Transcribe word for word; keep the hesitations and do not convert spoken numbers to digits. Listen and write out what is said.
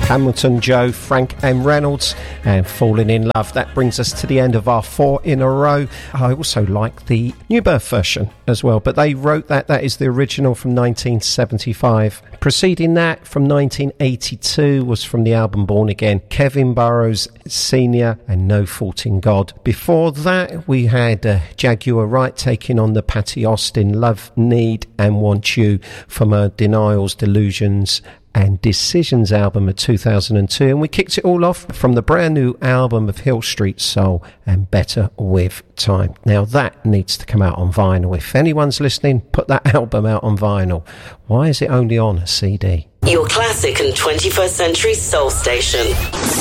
Hamilton Joe, Frank M. Reynolds, and Falling in Love. That brings us to the end of our four in a row. I also like the New Birth version as well, but they wrote that. That is the original from nineteen seventy-five. Preceding that, from nineteen eighty-two, was from the album Born Again, Kevin Burrows Senior and No Fault in God. Before that, we had uh, Jaguar Wright taking on the Patty Austin, Love, Need and Want You from her Denials, Delusions and Decisions album of two thousand two, and we kicked it all off from the brand new album of Hill Street Soul and Better With Time. Now that needs to come out on vinyl. If anyone's listening, put that album out on vinyl. Why is it only on a C D? Your classic and twenty-first century soul station.